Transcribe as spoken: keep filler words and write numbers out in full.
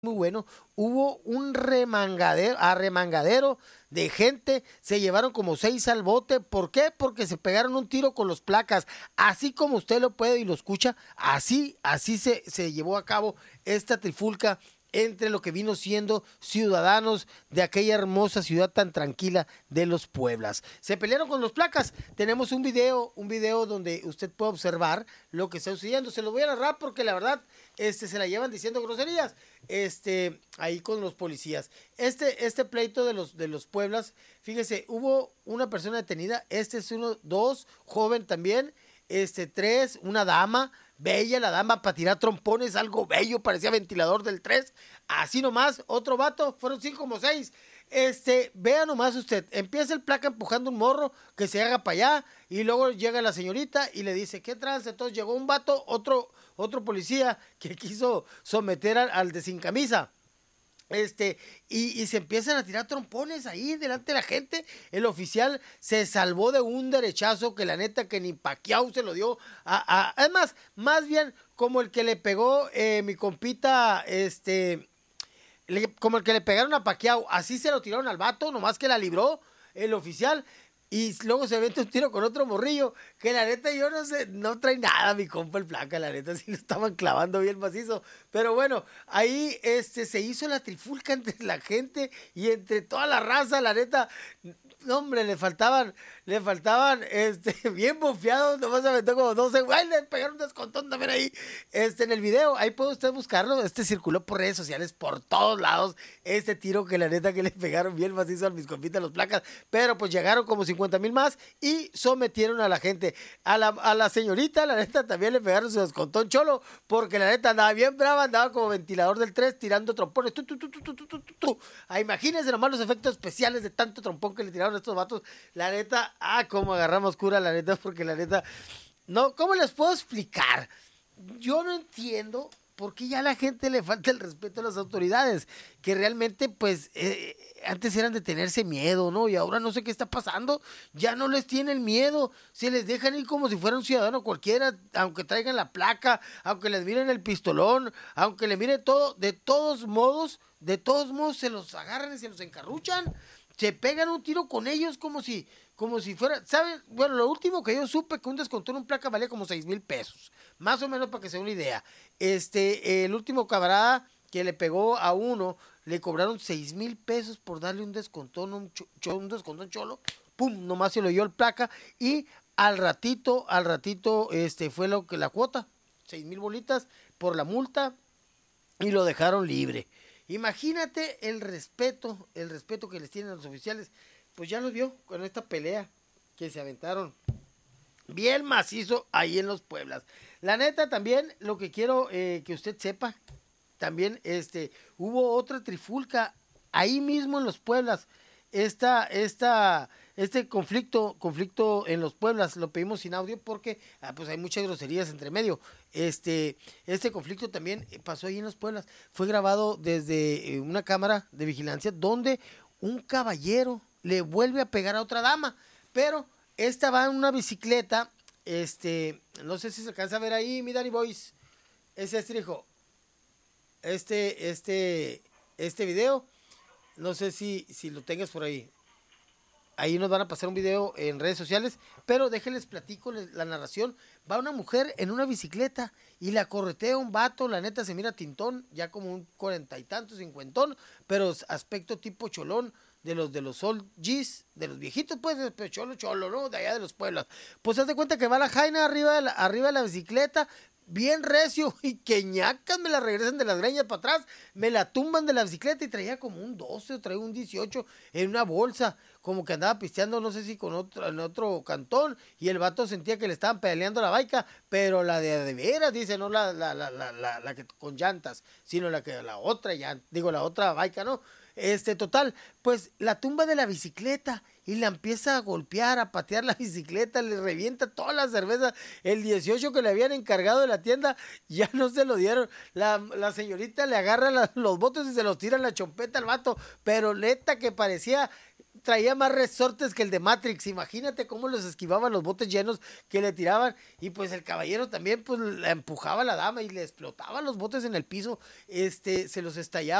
muy bueno. Hubo un remangadero, arremangadero de gente, se llevaron como seis al bote. ¿Por qué? Porque se pegaron un tiro con los placas. Así como usted lo puede y lo escucha, así, así se, se llevó a cabo esta trifulca entre lo que vino siendo ciudadanos de aquella hermosa ciudad tan tranquila de los Pueblas. Se pelearon con los placas. Tenemos un video, un video donde usted puede observar lo que está sucediendo. Se lo voy a narrar porque la verdad, este, se la llevan diciendo groserías, este, ahí con los policías. Este, este pleito de los, de los Pueblas, fíjese, hubo una persona detenida, este es uno, dos, joven también, este, tres, una dama, bella la dama para tirar trompones, algo bello, parecía ventilador del tres, así nomás, otro vato, fueron cinco como seis. Este, vea nomás usted, empieza el placa empujando un morro que se haga para allá y luego llega la señorita y le dice, ¿qué trance? Entonces llegó un vato, otro, otro policía que quiso someter al, al de sin camisa. Este, y, y se empiezan a tirar trompones ahí delante de la gente. El oficial se salvó de un derechazo que la neta que ni Pacquiao se lo dio a, a además, más bien como el que le pegó eh, mi compita, este, le, como el que le pegaron a Pacquiao, así se lo tiraron al vato, nomás que la libró el oficial. Y luego se mete un tiro con otro morrillo, que la neta yo no sé, no trae nada mi compa el placa, la neta sí lo estaban clavando bien macizo. Pero bueno, ahí este, se hizo la trifulca entre la gente y entre toda la raza, la neta. No, hombre, le faltaban, le faltaban, este, bien bofeados, nomás se aventó como doce, güey, le pegaron un descontón también ahí, este, en el video, ahí puede usted buscarlo, este circuló por redes sociales, por todos lados, este tiro que la neta que le pegaron bien macizo a mis compitas los placas, pero pues llegaron como cincuenta mil más y sometieron a la gente, a la, a la señorita, la neta también le pegaron su descontón cholo, porque la neta andaba bien brava, andaba como ventilador del tres, tirando trompones, tu, tu, tu, tu, tu, tu, tu, tu. Ah, imagínense nomás los efectos especiales de tanto trompón que le tiraron a estos vatos, la neta, ah, cómo agarramos cura, la neta, porque la neta, no, ¿cómo les puedo explicar? Yo no entiendo por qué ya a la gente le falta el respeto a las autoridades, que realmente, pues, eh, antes eran de tenerse miedo, ¿no? Y ahora no sé qué está pasando, ya no les tienen miedo, se les dejan ir como si fuera un ciudadano cualquiera, aunque traigan la placa, aunque les miren el pistolón, aunque le miren todo, de todos modos, de todos modos se los agarran y se los encarruchan, se pegan un tiro con ellos como si, como si fuera, ¿saben? Bueno, lo último que yo supe que un descontón en un placa valía como seis mil pesos, más o menos para que se dé una idea. Este, el último camarada que le pegó a uno, le cobraron seis mil pesos por darle un descontón, un, cho, un descontón cholo, pum, nomás se lo dio el placa y al ratito, al ratito, este, fue lo que la cuota, seis mil bolitas por la multa y lo dejaron libre. Imagínate el respeto, el respeto que les tienen a los oficiales. Pues ya lo vio con esta pelea que se aventaron bien macizo ahí en los Pueblas. La neta también, lo que quiero eh, que usted sepa, también este, hubo otra trifulca ahí mismo en los Pueblas. Esta, esta, este conflicto, conflicto en los Pueblas, lo pedimos sin audio porque ah, pues hay muchas groserías entre medio. Este, este conflicto también pasó ahí en los Pueblas. Fue grabado desde eh, una cámara de vigilancia donde un caballero le vuelve a pegar a otra dama, pero esta va en una bicicleta, este, no sé si se alcanza a ver ahí, mi Danny Boys, ese es hijo, este, este, este video. No sé si, si lo tengas por ahí. Ahí nos van a pasar un video en redes sociales. Pero déjenles platico la narración. Va una mujer en una bicicleta y la corretea un vato. La neta se mira tintón, ya como un cuarenta y tanto, cincuentón. Pero aspecto tipo cholón. De los de los old G's, de los viejitos, pues, de cholo, cholo, ¿no? De allá de los pueblos. Pues haz de cuenta que va la jaina arriba de la, arriba de la bicicleta, bien recio, y que ñacas me la regresan de las greñas para atrás, me la tumban de la bicicleta y traía como un doce o traía un dieciocho en una bolsa, como que andaba pisteando, no sé si con otro, en otro cantón, y el vato sentía que le estaban pedaleando la baica, pero la de, de veras, dice, no la, la, la, la, la, la que con llantas, sino la que la otra, ya, digo, la otra baica, ¿no? Este, total, pues la tumba de la bicicleta y la empieza a golpear, a patear la bicicleta, le revienta toda la cerveza, el dieciocho que le habían encargado de la tienda, ya no se lo dieron, la, la señorita le agarra la, los botes y se los tira en la chompeta al vato, pero neta que parecía traía más resortes que el de Matrix. Imagínate cómo los esquivaban los botes llenos que le tiraban. Y pues el caballero también pues la empujaba a la dama y le explotaba los botes en el piso. Este, se los estallaba.